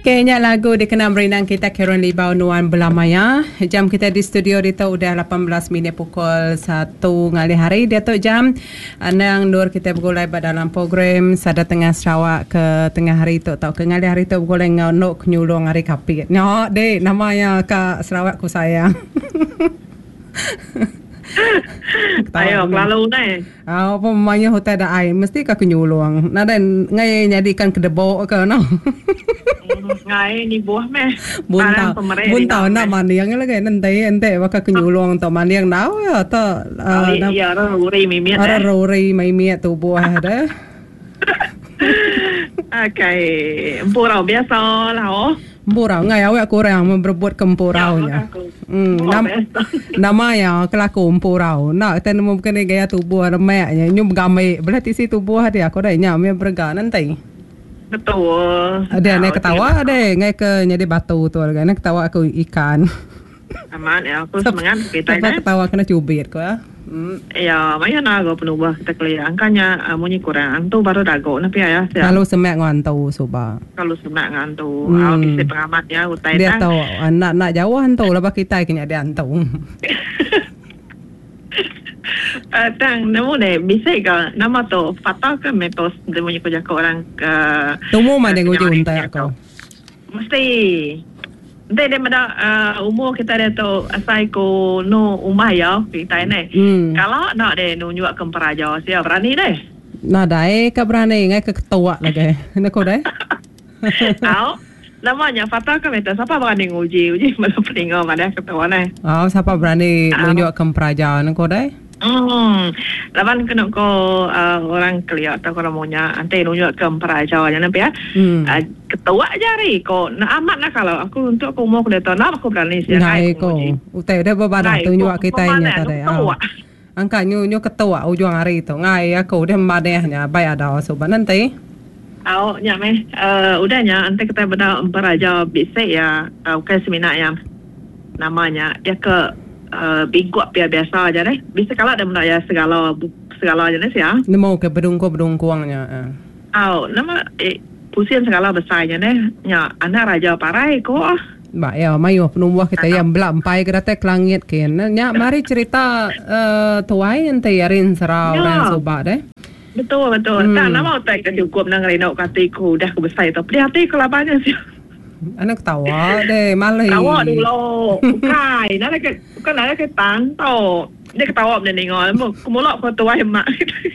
Kayaknya lagu dikenal berenang kita Karen Libau Nuan Belamaya. Jam kita di studio Dito udah 18 minit pukul 1 ngali hari. Dia tu jam anang nur kita bergulai dalam program Sada Tengah Sarawak ke tengah hari tu tau ke ngali hari tu bergulai ngonok nyulung hari kapit. Nyok dek namanya Kak Sarawak ku sayang. Ayo, lalu ni. Apa mamanya hotel dah ai mesti ka kenyulung. Nada ngai nyadikan kedebok ke no. Ngai ni buah meh. Buntau nak maniang lagi nanti ente baka kenyulung to maniang nau ya to. Ya ruri mimiat. Ara ruri mimiat tu buah dah. Okay, empurau biasa lah oh. Empurau ngai awak kurang memperbuat kempuraunya. Nama ya kelaku empurau. Nak ten mungkin gaya tubuh remaknya nyum gamai berarti si tubuh dia aku dah nyam yang berga nanti. Betul. Ada nak ketawa ada ngai ke nyadi batu tu kan nak ketawa aku ikan. Aman ya aku semangat kita ni. Ketawa kena cubit ko ya. Ya, maya nago penubah kita kelihatan angkanya munyi kurang antu baru dago napi ya. Kalau semak ngantu soba. Kalau semak ngantu, awak bisa pengamat ya utai dia tahu anak jauh antu lah kita kena dia antu. Tang nemu deh bisa ke nama tu fatah ke metos demo ni kerja orang ke. Tumu mana ngujung tak aku. Mesti. Dia pada umur kita dia tu asal ko no umah ya kita ni. Kalau nak dia nunjuk ke peraja siapa berani deh. Nah dah ke berani ngai ke ketua lagi. Nak kau deh. Tahu namanya fatah ke metos siapa berani uji mana peninggal mana ketua ni. Oh siapa berani nunjuk ke peraja nak kau deh. Lawan kena ko orang kelihatan atau orang maunya ante nunjuk ke peraja aja nampi ya. Ketua jari ko na amat lah kalau aku untuk aku mau kuda tanam aku berani sih. Ngai ko. Utai dah berbadan tunjuk kita ini tadi. Angka nyu ketua ujung hari itu. Ngai aku udah mbadehnya bayar dah sobat nanti. Nyame udahnya ante kita benda peraja bisa ya ke seminar yang namanya ya ke bingkuak biasa aja deh. Bisa kalau ada benda ya segala jenis ya. Nemu ke bedungkuangnya. Nama pusing segala besarnya deh. Ya anak raja parai kok. Ba ya mayu penubuh kita yang belampai ke datang ke langit ken. Nya mari cerita tuai ente yarin serau dan sobat deh. Betul. Tak nama otak ke cukup nang reno katiku dah kebesar itu. Pedih hati kelabanya sih. Anak tawa deh malah. Tawa dulu. Bukan. Nak ke tanto. Dia ketawa benda ni ngol. Kumulak ko tuai mak.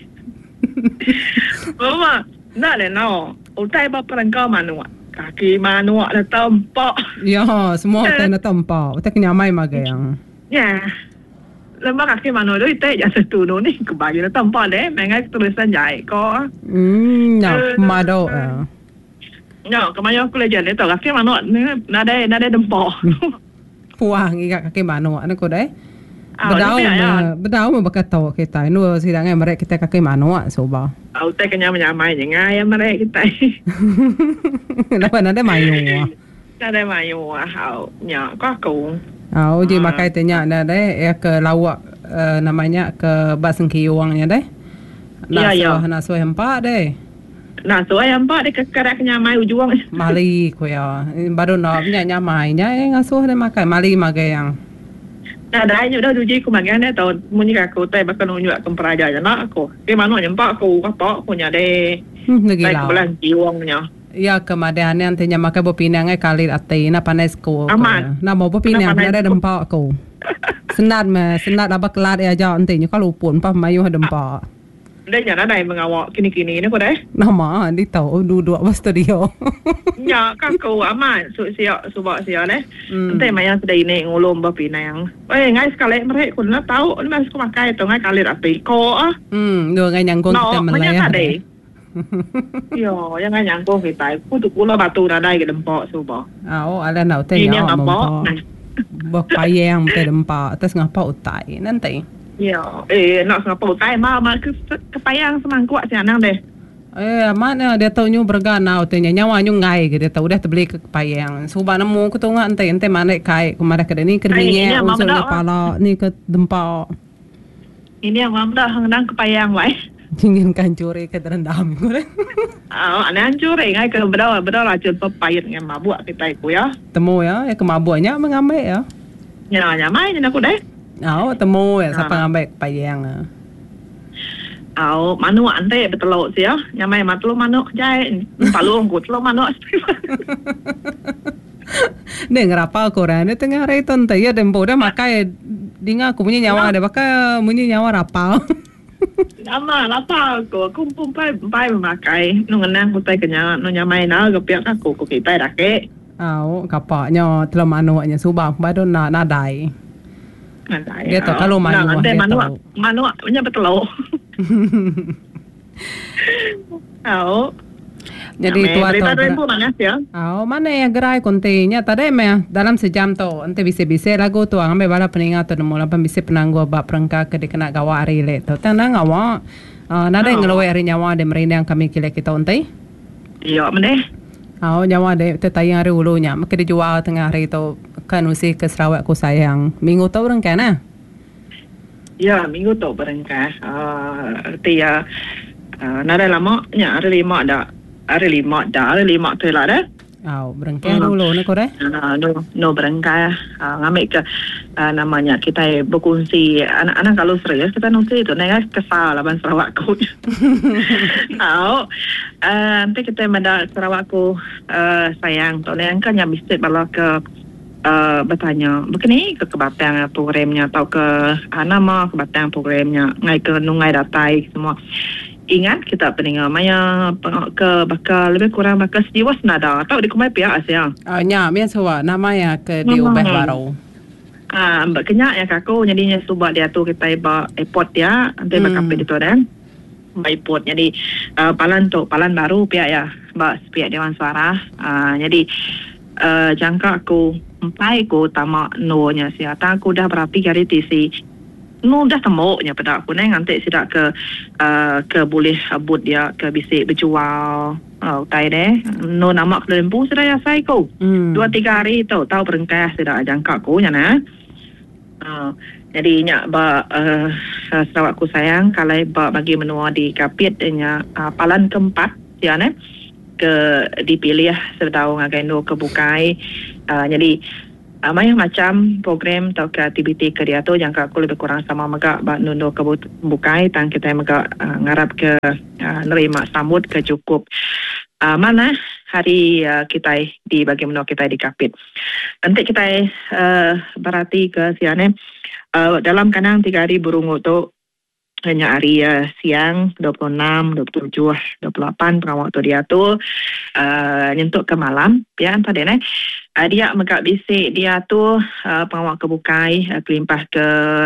Mama, nak le no. Utai ba perangkau manua. Kaki manua le tempat. Ya, semua tak nak tempat. Utai kenyamai magayang. Ya. Lembak kaki manua tu itu jasa tu ni kebagi le tempat deh. Mengai tulisan jai ko. Ya, mado. Ya, kemana aku lejar itu kaki manua nada tempat. Puang ikat kaki mano anak ko deh. Bedau berkata kita nu sidangnya mereka kita kaki mano soba. Teh kenya menyamai ngai mereka kita. Kenapa nada mayu? Nada mayu nya kau aku. Uji makai tanya nada ya ke lawak namanya ke basengkiuangnya deh. Nasuh empat deh. Nasuh empat deh kekerak nyamai ujung. Mali ko ya. Baru nopnya nyamainya ngasuh deh makai mali magai yang. Nah, dah nyu dah uji ku magan dah tahu munyi aku teh bakal nunjuk ke peraja nak aku. Ke mana nyempak aku apa punya deh. Lagi lah. Bulan jiwangnya. Ya kemudian nantinya makai bopinang kalir atai na panes ko. Aman. Na mau bopinang ada dempak ko. Senat apa kelar ya jauh nantinya kalau pun pa mayu dempak. Dia nyana dah mengawak kini-kini ni ko deh. Nama di tahu duduk di studio. Ya, kaku aman subak sia deh. Nanti maya sudah ini ngulum bapinang. Ngai sekali mereka kun nak tahu ni masih makai tu ngai kalir api ko ah. Dua ngai nyangkung kita melayah. Yo, yang ngai nyangkung kita. Kutu kula batu nadai ke dempak subak. Ala nak teh ya. Bok payang teh dempak atas ngapa utai nanti. Ya, nak ngapa utai mama kepayang semangkuk si anang deh. Mana dia tahu nyu bergana utenya nyawa nyu ngai ke dia tahu dah terbeli ke payang. Suba nemu ku tunga ente mana kai kemara ke ni kerminya usul kepala ni ke dempak. Ini yang mamda hang nang kepayang wai. Inginkan curi ke terendam. Ane hancur ngai ke benar racun pepayat dengan mabuk kita ku ya. Temu ya, kemabuknya mengambil ya. Nyamai ni aku deh. Temu ya, siapa ngambil payang. Manuk ante betelok sih ya. Nyamai matlo manuk jai. Palung ku telo manuk. Dia ngerapa koran, dia tengah hari tu entah ya dempo dah makai dinga aku punya nyawa ada pakai punya nyawa rapal. Nama lapar aku pun pai memakai nungenang kutai kenyang nu nyamai na gepiak aku kita dake. Kapaknya telah manuknya subang baru nadai. Dia tu kalau manuk dia tahu. Manuk punya betelok. Jadi tua tu. Ya. Mana yang gerai kontinya tadi meh dalam sejam tu ente bisa lagu tu ambil bala peningat tu mula bisa penangguh bab perengka ke dikena gawa hari le tu tenang awak nada yang ngeluai hari nyawa de merindang kami kile kita ente iya meneh nyawa de tu tayang hari ulunya maka dijual tengah hari tu kan usi ke Sarawak ku sayang minggu tu berengka na ya minggu tu berengka artinya nada lama nya hari lima dah tu lah dah. Berengkai dulu ni korang? No berengkai. Ngambil ke namanya kita berkongsi anak-anak kalau serius kita nanti itu nengah kesal laban Sarawakku. Nanti kita menda Sarawakku sayang tu nengah kan yang mesti bala ke bertanya begini ke kebatang programnya atau ke nama kebatang programnya ngai ke nungai datai semua. Ingat kita pendengar maya ke bakal lebih kurang bakal sediwas nada atau di kumai pihak asyang. Nya biasa namanya ke diubah baru. Kenyak ya kaku jadinya subak dia tu kita iba airport ya nanti bakal pergi tu dan airport jadi palan baru pihak ya pihak Dewan Suara jadi jangka aku empai aku tamak no nya siapa aku dah berapi hari tisi dah temuknya pada aku nanti sidak ke boleh abut dia ke bisik berjual tai deh nama ke lembu sudah ya saya ko 2-3 hari tahu berengkah sidak jangka aku nya na jadi nyak Sarawak ku sayang kalau bagi menua di kapit nya palan keempat ya ne ke dipilih sedau ngagendo ke bukai jadi macam program atau ke aktiviti ke dia tu yang aku lebih kurang sama megak nundo ke bukai tang kita megak ngarap ke nerima sambut ke cukup mana hari kita di bagi menua kita di kapit nanti kita berarti ke siane dalam kanang 3 hari burung tu hanya hari siang 26, 27, 28 waktu dia tu nyentuk ke malam ya tadi dia megak bisik dia tu pengawak kebukai kelimpah ke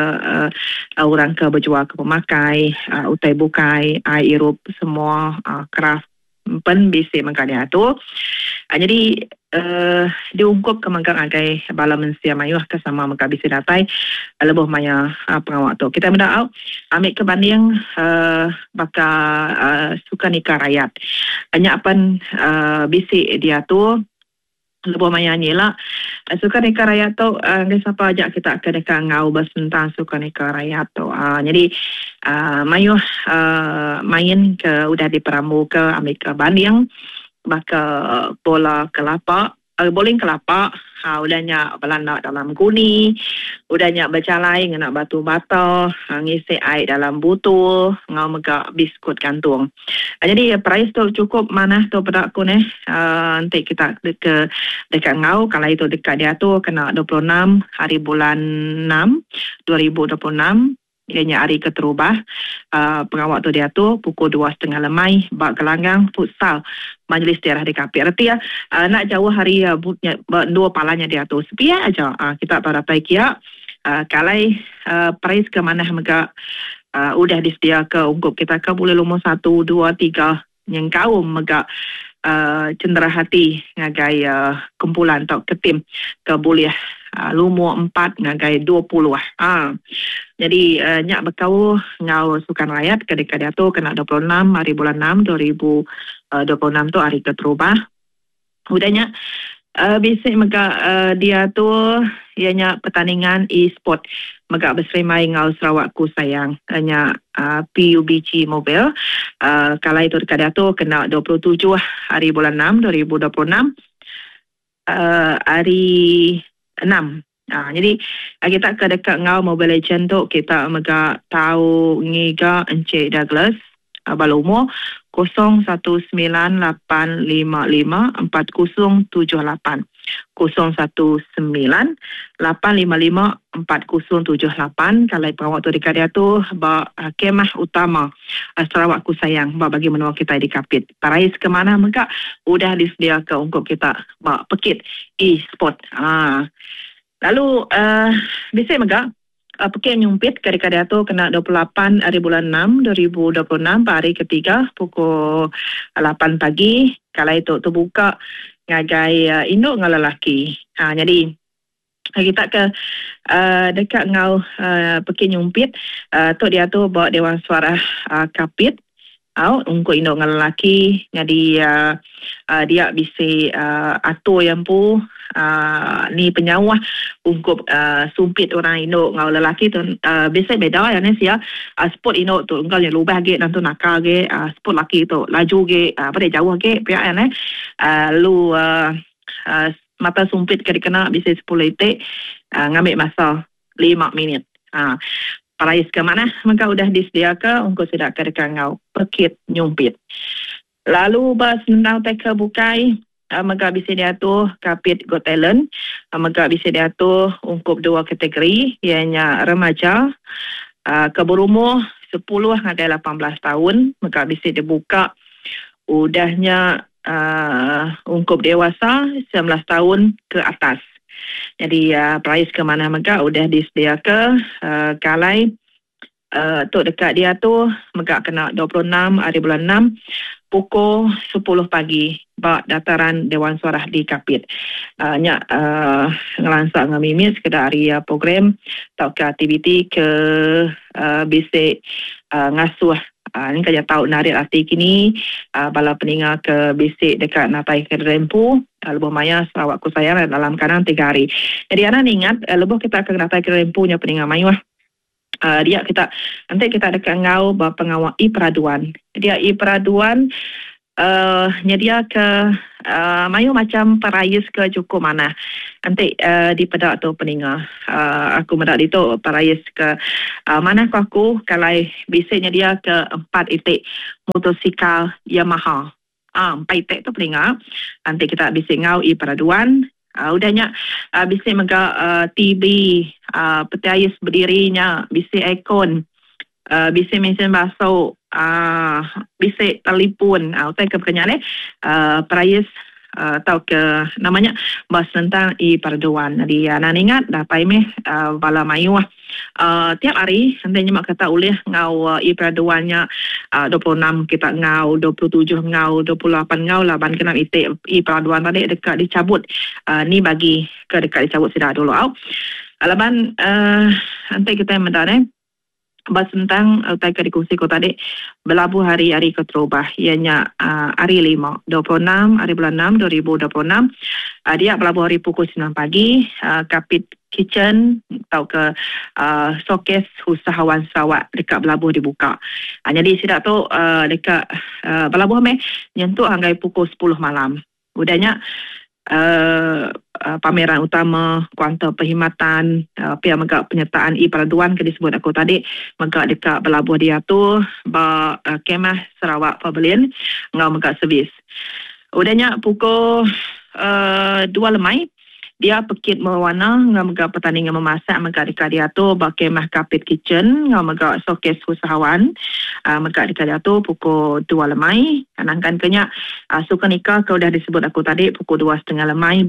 orang ke berjual ke pemakai utai bukai air irup semua craft pen bisik megak dia tu jadi diungkup ke megak agai bala mensia mayuh ke sama megak bisik datai lebih maya pengawak tu kita mendak ambil kebanding bakal suka nikah rakyat hanya apa bisik dia tu lebih nyanyi lah suka nikah rakyat tu siapa ajak kita ke dekat ngau bas tentang suka nikah rakyat tu jadi mayuh main ke udah di Peramu ke ambil ke banding bakal bola kelapa bowling kelapa udahnya belanda dalam guni udahnya bercalai nak batu bata ngisi air dalam butul ngau megak biskut kantung jadi price tu cukup mana tu pada aku ni nanti kita dekat ngau kalau itu dekat dia tu kena 26 hari bulan 6 2026 ianya hari keterubah pengawak tu dia tu pukul 2.30 lemai bak gelanggang futsal majlis daerah di Kapit arti ya nak jauh hari dua palanya dia tu sepia aja kita beratai kia kalai price ke mana mega udah disediakan ke ungkup kita ke boleh lumur 1, 2, 3 yang kau mega cendera hati ngagai kumpulan atau ke tim ke boleh lumur 4 ngagai 20 jadi nyak berkau ngau sukan rakyat ketika dia tu kena 26 hari bulan 6 2026 tu hari keterubah udahnya Basic maka dia tu ianya pertandingan e-sport maka berserimai ngau Sarawak ku sayang hanya PUBG Mobile. Kalau itu dekat dia tu kena 27 hari bulan 6 2026 hari 6. Jadi kita ke dekat ngau Mobile Legend tu kita mega tahu ngiga Encik Douglas balumur 0198554078 0198554078. Kalau perawak tu dekat dia tu kemah utama Sarawak ku sayang bagi menua kita di Kapit. Parais ke mana maka udah disediakan untuk kita pekit e-sport. Lalu bisa mega pekit nyumpit kadang-kadang tu kena 28 hari bulan 6 2026 hari ketiga pukul 8 pagi. Kalau itu terbuka ngagai induk ngau lelaki. Jadi kita ke dekat ngau pekit nyumpit tu dia tu bawa Dewan Suara Kapit untuk induk ngau lelaki. Jadi dia bisa atur yang pu ni penyawah untuk sumpit orang induk ngau lelaki tu biasa beda ya ni sia sport induk tu engkau yang lubah ge nanti nakal ge sport lelaki tu laju ge pada jauh ge pihak ya ni lu mata sumpit kena bisa 10 detik ngambil masa 5 minit. Parais ke mana maka udah disediakan untuk sedak ke dekat ngau pekit nyumpit. Lalu bas tentang teka bukai maka bisa diatur Kapit Got Talent. Maka bisa diatur untuk 2 kategori ianya remaja ke berumur 10 hingga 18 tahun. Maka bisa dibuka udahnya untuk dewasa 19 tahun ke atas. Jadi price ke mana maka udah disediakan kalai tu dekat dia tu maka kena 26 hari bulan 6 pukul 10 pagi bak dataran Dewan Suara di Kapit. Ngelansak ngamimit sekedar hari program atau ke aktiviti ke bisik ngasuh. Ini kaya tahu narik arti kini bala peninga ke bisik dekat natai ke rempu lebuh maya Sarawak ku sayang dalam kadang 3 hari. Jadi anak ingat lebuh kita ke natai ke rempunya peninga mayu dia kita nanti kita dekat ngau pengawal i-peraduan. Dia i-peraduan nyedia ke mayu macam parayus ke cukup mana. Nanti di pedak tu peninga aku medak itu parayus ke mana aku kalau bisa nyedia ke 4 itik motosikal Yamaha. 4 itik tu peninga. Nanti kita bisa ngau i-peraduan. Udahnya bisa mega TV petiayus berdirinya bisa ikon bisa mesin basuh bisa telefon utai ke perkenyan price atau ke namanya bahas tentang i-peraduan. Jadi nan ingat dapat meh bala mayu tiap hari nanti nyemak kata oleh ngau i-peraduannya 26 kita ngau 27 ngau 28 ngau laban kena itik i-peraduan tadi dekat dicabut ni bagi ke dekat dicabut sudah dulu laban nanti kita mendarah bahas tentang utai ke dikongsi ko tadi berlabuh hari-hari ke terubah ianya hari 5 26 hari bulan 6 2026 dia berlabuh hari pukul 9 pagi Kapit Kitchen atau ke showcase usahawan Sarawak dekat berlabuh dibuka. Jadi sidak tu dekat berlabuh nyentuh hingga pukul 10 malam. Udahnya pameran utama kuantum perkhidmatan pihak megak penyertaan i-peraduan ke disebut aku tadi megak dekat berlabuh dia tu kemah Sarawak Pavilion ngau megak servis. Udahnya pukul 2 lemai dia pekit mewarna ngau megak pertandingan memasak megak dekat dia tu kemah Kapit Kitchen ngau megak showcase usahawan megak dekat dia tu pukul 2 lemai. Kanangkan kenya suka nikah kau dah disebut aku tadi pukul 2.30 lemai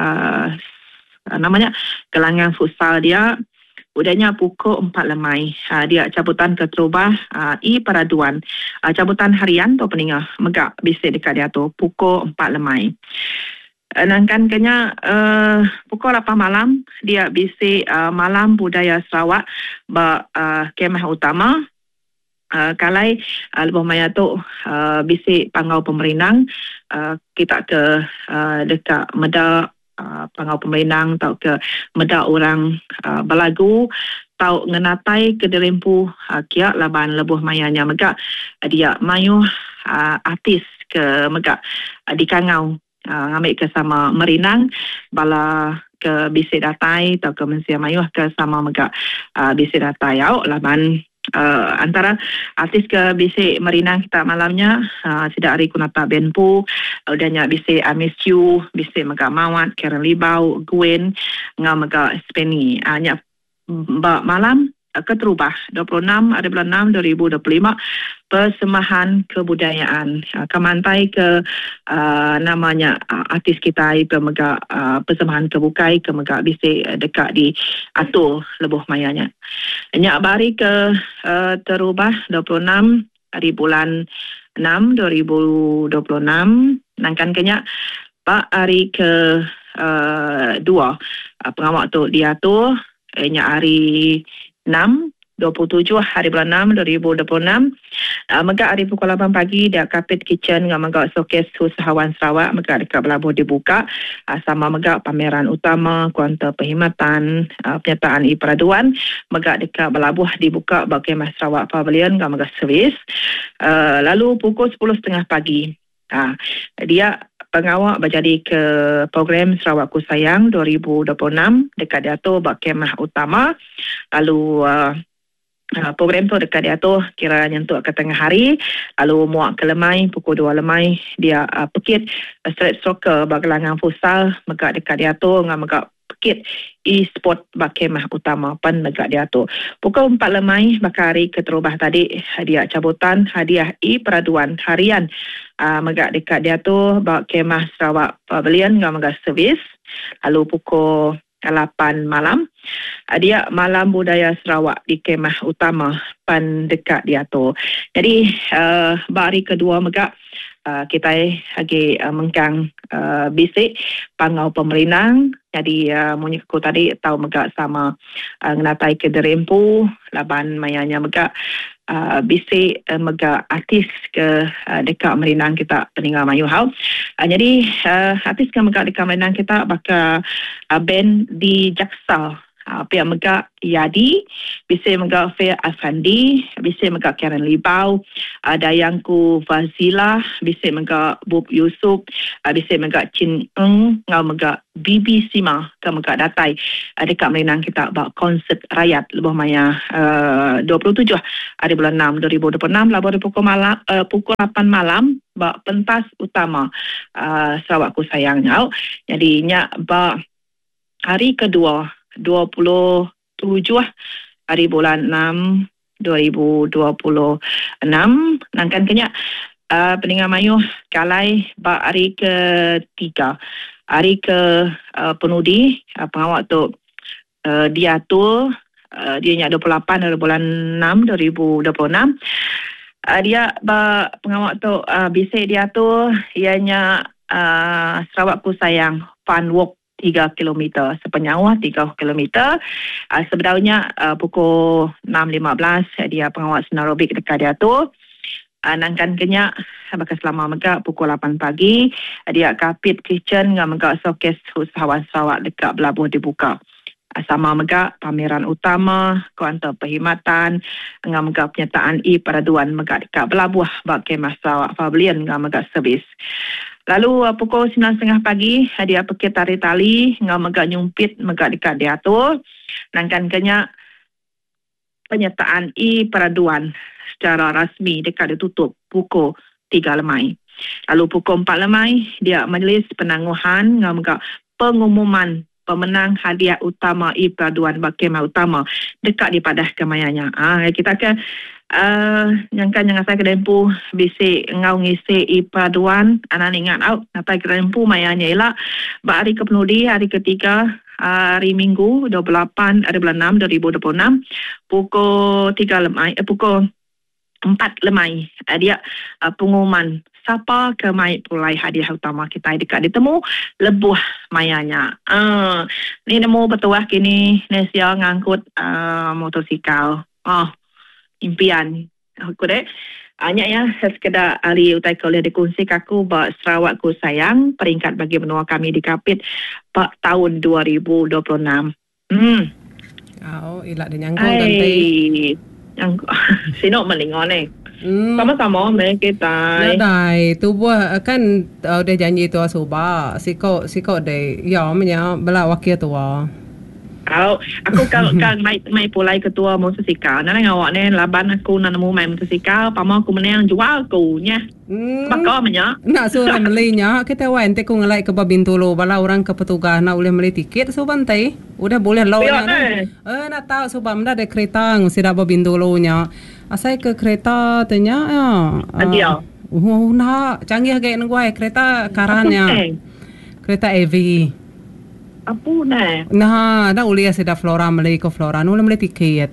namanya gelangan futsal dia udahnya pukul 4 lemai. Dia cabutan ke terubah i-peraduan cabutan harian tu peningah megak bisa dekat dia tu pukul 4 lemai. Nangkan kenya pukul 8 malam dia bisa malam budaya Sarawak kemah utama kalai lebuh maya tu bisik pangau pemerintah kita ke dekat medak pangau pemerintah tau ke medak orang belagu tau ngenatai ke derempu kia laban lebuh mayanya megak dia mayu artis ke megak di kangau ngambil ke sama merinang bala ke bisik datai atau ke mensia mayuh ke sama megak bisik datai au laban antara artis ke bisik merinang kita malamnya tidak hari kunata benpu udahnya bisik Miss Yu bisik megak Mawat Karen Libau Gwen ngam megak Speni nya malam keterubah 26 ada bulan 6 2025 persembahan kebudayaan kemantai ke namanya artis kita ke megak persembahan kebukai ke megak bisik dekat di atur lebuh mayanya nyak bari ke terubah 26 hari bulan 6 2026 nangkan kenyak pak hari ke 2 pengawak tu diatur nyak hari 27 hari bulan 6 2026 megak hari pukul 8 pagi dia Kapit Kitchen dengan megak showcase usahawan Sarawak megak dekat Belabuh dibuka sama megak pameran utama kuantum perkhidmatan penyertaan peraduan megak dekat Belabuh dibuka bagi Sarawak Pavilion dengan megak servis lalu pukul 10.30 pagi dia pengawak berjadi ke program Sarawakku Sayang 2026 dekat dia tu bak kemah utama lalu program tu dekat dia tu kira nyentuh ke tengah hari lalu muak ke lemai pukul 2 lemai dia pekit street soccer bak gelangan futsal megak dekat dia tu dengan megak pekit e-sport bak kemah utama pan megak dia tu pukul 4 lemai bakal hari keterubah tadi hadiah cabutan hadiah peraduan harian megak dekat dia tu bak kemah Sarawak Pavilion dengan megak servis lalu pukul 8 malam dia malam budaya Sarawak di kemah utama pan dekat dia tu jadi hari kedua megak kita lagi mengkang bisik pangau pemerintah jadi munyiku tadi tahu megak sama ngenatai ke derempu laban mayanya megak bisik megak artis ke dekat Merinang kita peninggal Mayu Hau jadi artis ke megak dekat Merinang kita bakal band di Jaksal pihak megak Yadi bisik megak Fair Afandi bisik megak Karen Libau dayangku Fazila bisik megak Bob Yusuf bisik megak Chin Eng ngau megak Bibi Sima ke megak datai dekat Merinang kita bak konsert rakyat lebuh maya 27 hari bulan 6 2026 lalu pukul 8 malam bak pentas utama Sarawakku Sayang ngau jadi nyak bak hari kedua 27 hari bulan 6 2026 nangkan kenyak peninggal Mayuh kalai bak hari ketiga hari ke penudi pengawak tu diatur dia nyak 28 hari bulan 6 2026 dia bak pengawak tu bisik dia tu ianya Sarawakku Sayang Fun Walk 3 km sepenjauh 3 km sebenarnya pukul 6.15 dia pengawal senarobik dekat dia tu nangkan kenyak bakal selama megak pukul 8 pagi dia Kapit Kitchen dengan megak showcase usahawan Sarawak dekat Belabuh dibuka sama megak pameran utama kuantum perkhidmatan dengan megak penyertaan peraduan megak dekat Belabuh bak kemah Sarawak Pavilion dengan megak servis. Lalu pukul 9.30 pagi dia pekit tali dengan megak nyumpit megak dekat dia tu nangkan kenyak penyertaan peraduan secara rasmi dekat ditutup pukul 3 lemai. Lalu pukul 4 lemai dia majlis penangguhan dengan megak pengumuman pemenang hadiah utama peraduan bak kemah utama dekat di padah kemayanya. Kita akan yang saya kedempu bisik ngau ngisi peraduan anak ingat out napai kedempu mayanya ialah hari kepenudi hari ketiga hari Minggu 28 hari bulan 6 2026 pukul 3 lemai pukul 4 lemai dia pengumuman siapa ke mai pulai hadiah utama kita dekat ditemu lebuh mayanya ni nemu betuah kini Nesia ngangkut motosikal impian Aku dek. Hanya ya sekedar ahli utai kuliah dikongsi aku bahawa Sarawak ku sayang peringkat bagi benua kami di Kapit tahun 2026. Oh, ilak dia nyangkut tante. Yang sino melingon Sama-sama kita. Ya dai, tu buat kan udah janji tu suba. Siko dai. Ya menya bela wakil tu. Aku kan mai pulai ketua motosikal. Nang awak ni laban aku nak nemu main motosikal, pama aku menang jual aku nya. Bakal menya. Nak suruh melinya, kita wan te ku ngelai ke Babintulu bala orang ke petugas nak boleh beli tiket so bantai. Udah boleh lawan nak tahu sebab menda ada kereta ngusi dak Babintulu nya. Asai ke kereta tanya ya. Dia. Nak canggih gaya nguai kereta karannya. Kereta EV. Apa nak? Nah, dah uliah sudah Flora Malay ke Flora, nulah Malay tiket.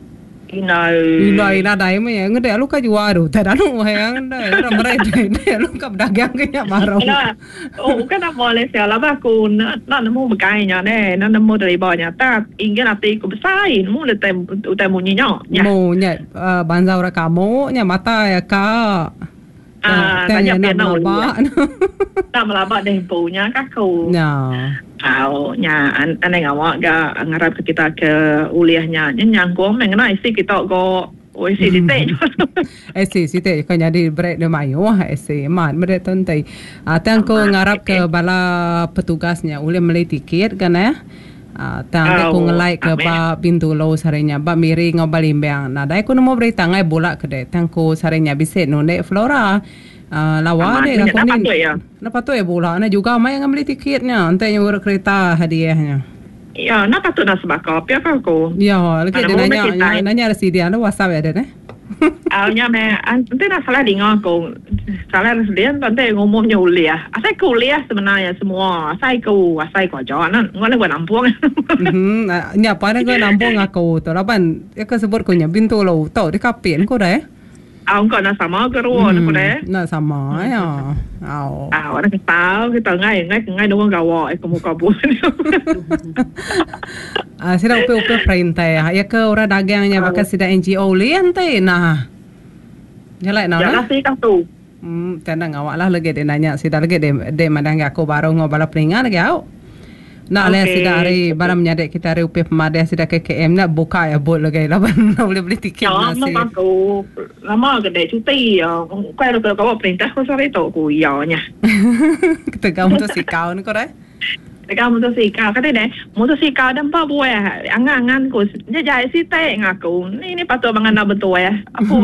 Ina dah ini ya, ngede lu kaji waru, tak ada lu yang dah, orang mereka dah, lu kap dagang kaya baru. Kan apa boleh siapa aku nak nemu begainya ne, nak nemu dari bawahnya, tak ingin nanti aku besain, mu le temu nyinya. Mu nya, banza orang kamu nya mata ya kak. Banyak yang nak melabak. Nak melabak deh punya kaku. Nya, aneh ngawak ngarap ke kita ke uliahnya. Nyangkong mengenai isi kita go isi titik. Isi titik kan jadi break de mayo isi mat mereka tentai. Tangko ngarap ke bala petugasnya ulih beli tiket kan ya. Tang ko ngelai ke ba Bintulu sarenya ba miri ngobalimbang. Nah dai ko mo berita ngai bola ke de tang ko sarenya bise no ne Flora. Lawa ni aku ni. Napa tu ya bola na juga mai ngambil tiketnya ante yang kereta hadiahnya. Ya, napa tu nak sebab ya ko. Ya, lagi dia nanya residu anda WhatsApp ada ne. Nya me ante nak salah dengar ko. Salah residu ante ngomongnya uliah. Asai kuliah sebenarnya semua. Asai ko jalan. Ngone gua nampung. Nya apa gua nampung aku. Tolapan ya ke sebut ko nya Bintulu tau di Kapin ko dah. Kau nak sama ke ruang aku deh? Nak sama ya. Orang tahu kita ngai dong gawa aku mau kabur. Sida upe perintah ya ke orang dagangnya bakal sida NGO lian teh nah. Jalan nak? Jalan sih tu. Tanda ngawak lah lagi dia nanya sida lagi dia madang aku baru ngobala peringan lagi au. Nak lihat sida hari baram nyadek kita hari upe pemadai sida KKM nak buka ya bot lagi laban nak boleh beli tiket nasi. Ya, aku lama gede cuti ya. Kau ada kau perintah kau sore tu aku nya. Kita kamu tu si kau ni kau dah. Kita motosikal kata deh motosikal dan apa buat angan ku dia jahit si teh ngaku ni patut bangan nak betul ya apa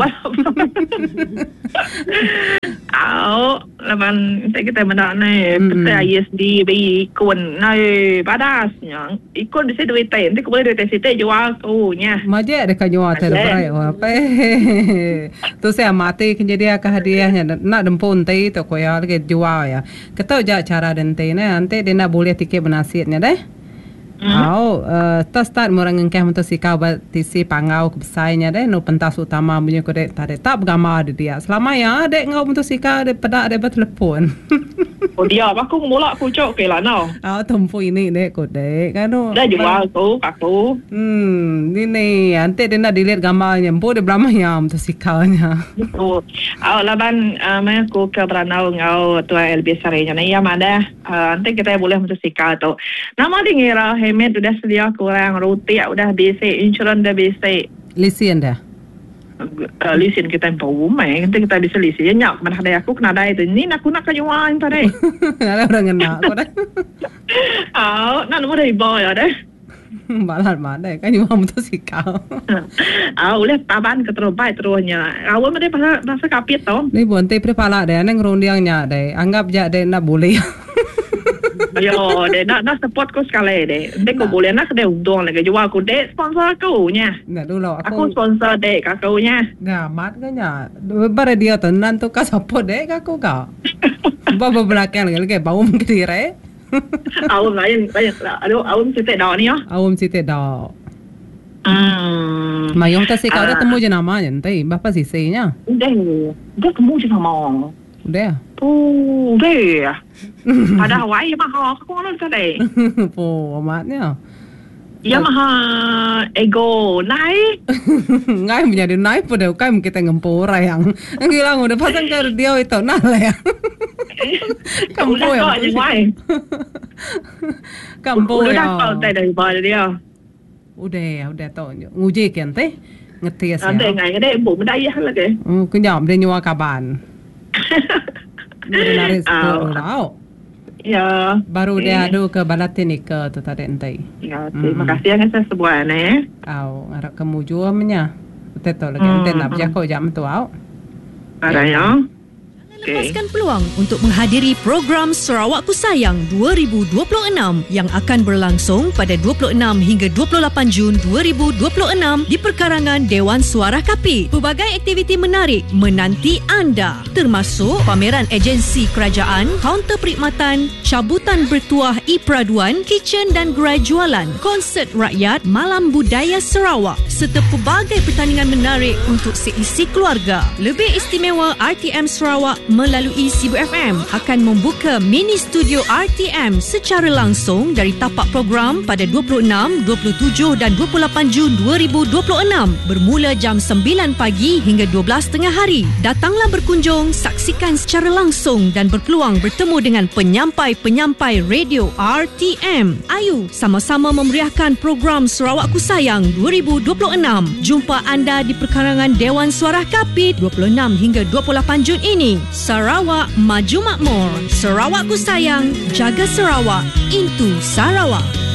laban kita mendak ni kita ISD bi ikon nai badasnya ikon bisa duit teh nanti ku boleh duit si teh jual ku nya maje ada kan jual teh berai apa tu saya mati jadi hadiahnya nak dempun teh tu ko ya lagi jual ya kita ja cara dan teh ni nanti dia nak boleh tiket benasitnya deh. Start merangkeng motosikal batisi pangau kebesainya deh no pentas utama punya ko dek tade tak bergambar dia selama ya dek ngau motosikal dek pedak dek bertelepon. Dia aku mula aku cok ke lah no. Tempu ini dek ko dek kan no. Dah jual aku. Ini ante dia nak dilihat gambarnya empu dia berapa ya motosikalnya. Laban aku ke Beranau ngau tua LB Sarenya ni ya mana ante kita boleh motosikal tu. Nama dengira hemet sudah sedia kurang roti udah bisa insurans dah bisa. Lisen dah. Lisen kita empu mai nanti kita bisa lisen nyak mana ada aku kena ada itu ni aku nak kayuan tadi. Ada orang kena aku dah. Nak nombor dari bawah ya dah. Balat mana kan you motosikal. Oleh taban ke terbaik terusnya. Awal mana pasal kapit tau. Ni bonte prepala deh neng rondiangnya deh. Anggap je deh nak boleh. Yo, deh nak support ko sekali deh. Deh ko boleh nak deh undang lagi jual aku deh sponsor aku nya. Nah dulu aku sponsor deh aku nya. Nah, mat kan nya. Bare dia tenan tu ka support deh aku ka. Bapa belakang lagi bau mengkira. Awam lain banyak lah. Aduh, awam cerita dah ni ya. Awam cerita dah. Mayong tak sih kau dah temu je namanya, nanti bapa sih nya. Udah temu je nama. Udah. Udah. Pada Hawaii mah aku orang tu deh. Po, amatnya. Yamaha ego naik. Ngai menjadi naik pada kai kita ngempora yang ngilang udah pasang ke dia itu nah lah ya. Kampo Udah yang kau kampo udah yang kau tak dari bawah dia. udah tahu nguji kan teh ngetes Nanti ya. ngai ada ibu mendayah lagi. Kenyam dia nyua kaban. Dia naris tu tau. Ya. Baru dia adu ke Balatin ke tu tadi entai. Ya, terima kasih yang saya sebuah ni. Au ngarak kemujuamnya. Betul lagi enten nak berjakau jam tu au. Ada ya. Lepaskan peluang untuk menghadiri program Sarawakku Sayang 2026 yang akan berlangsung pada 26 hingga 28 Jun 2026 di perkarangan Dewan Suara Kapit. Pelbagai aktiviti menarik menanti anda, termasuk pameran agensi kerajaan, kaunter perkhidmatan, cabutan bertuah e-peraduan, kitchen dan gerai jualan, konsert rakyat, malam budaya Sarawak serta pelbagai pertandingan menarik untuk seisi keluarga. Lebih istimewa, RTM Sarawak melalui Sibu FM akan membuka mini studio RTM secara langsung dari tapak program pada 26, 27 dan 28 Jun 2026 bermula jam 9 pagi hingga 12 tengah hari. Datanglah berkunjung, saksikan secara langsung dan berpeluang bertemu dengan penyampai-penyampai radio RTM. Ayo sama-sama memeriahkan program Sarawakku Sayang 2026. Jumpa anda di perkarangan Dewan Suara Kapit 26 hingga 28 Jun ini. Sarawak Maju Makmur. Sarawakku Sayang, jaga Sarawak, into Sarawak.